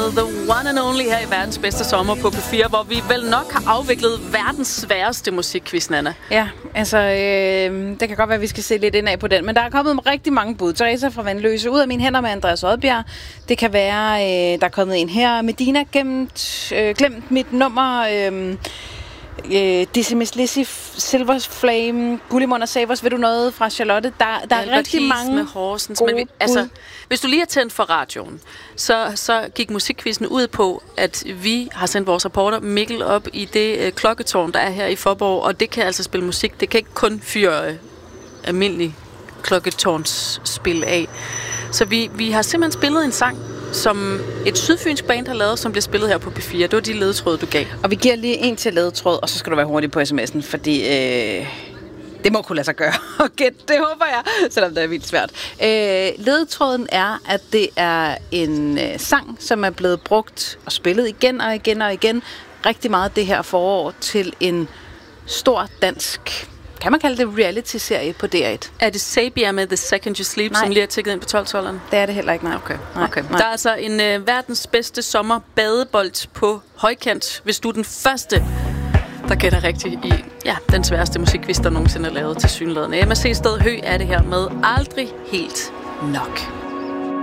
med The One and Only her i verdens bedste sommer på P4, hvor vi vel nok har afviklet verdens sværeste musikquiz, Nanna. Ja, altså, det kan godt være, at vi skal se lidt indad på den, men der er kommet rigtig mange bud. Teresa fra Vandløse, Ud af mine hænder med Andreas Odbjerg. Det kan være, der er kommet en her. Medina, glemt mit nummer. Decimus Lizzy, Silver Flame, Gullimund og Savers, ved du noget fra Charlotte? Der er rigtig mange med Horsens, men hvis du lige har tændt for radioen, så gik musikquizzen ud på, at vi har sendt vores reporter Mikkel op i det klokketårn, der er her i Faaborg, og det kan altså spille musik. Det kan ikke kun fyre almindelig klokketårnsspil af. Så vi har simpelthen spillet en sang, som et sydfynsk band har lavet, som bliver spillet her på P4. Det var de ledetråde, du gav. Og vi giver lige en til ledetråd, og så skal du være hurtig på sms'en, fordi det må kunne lade sig gøre. Okay, det håber jeg, selvom det er vildt svært. Ledetråden er, at det er en sang, som er blevet brugt og spillet igen og igen og igen rigtig meget det her forår til en stor dansk, kan man kalde det reality-serie på DR1. Er det Sabia med The Second You Sleep, nej, som lige er tækket ind på 12-12'eren? Det er det heller ikke, nej. Okay. Der er altså en verdens bedste sommerbadebold på højkant, hvis du er den første, der gætter rigtigt i den sværeste musikquiz, der nogensinde er lavet til synligheden. MSC Sted Hø er det her med Aldrig Helt Nok.